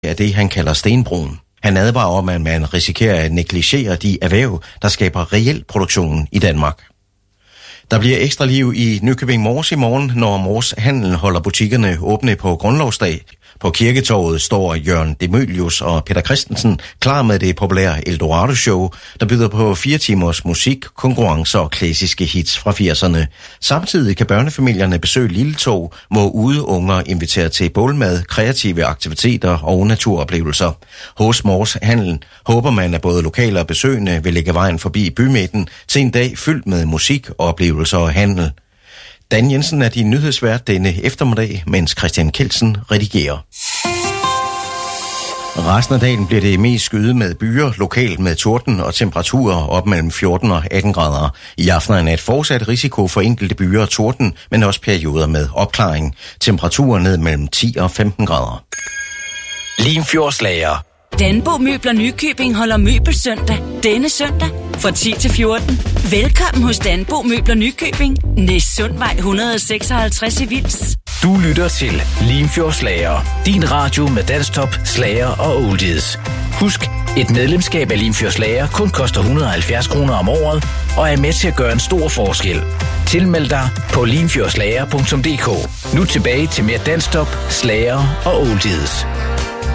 af det, han kalder stenbroen. Han advarer om, at man risikerer at negligere de erhverv, der skaber reel produktion i Danmark. Der bliver ekstra liv i Nykøbing Mors i morgen, når Mors Handel holder butikkerne åbne på Grundlovsdag. På Kirketorvet står Jørgen Demølius og Peter Christensen klar med det populære Eldorado-show, der byder på 4 timers musik, konkurrencer og klassiske hits fra 80'erne. Samtidig kan børnefamilierne besøge Lille Tog, hvor udeunger inviterer til bålmad, kreative aktiviteter og naturoplevelser. Hos Mors Handel håber man, at både lokale og besøgende vil lægge vejen forbi bymidten til en dag fyldt med musik, oplevelser og handel. Dan Jensen er din nyhedsvært denne eftermiddag, mens Christian Kelsen redigerer. Resten af dagen bliver det mest skyet med byer, lokalt med torden og temperaturer op mellem 14 og 18 grader. I aften er et fortsat risiko for enkelte byer og torden, men også perioder med opklaring. Temperaturer ned mellem 10 og 15 grader. Limfjordslager. Danbo Møbler Nykøbing holder møbelsøndag denne søndag fra 10 til 14. Velkommen hos Danbo Møbler Nykøbing, Næssundvej 156 i Vils. Du lytter til Limfjordslager, din radio med dansktop, slager og oldies. Husk, et medlemskab af Limfjordslager kun koster 170 kroner om året og er med til at gøre en stor forskel. Tilmeld dig på limfjordslager.dk. Nu tilbage til mere dansktop, slager og oldies.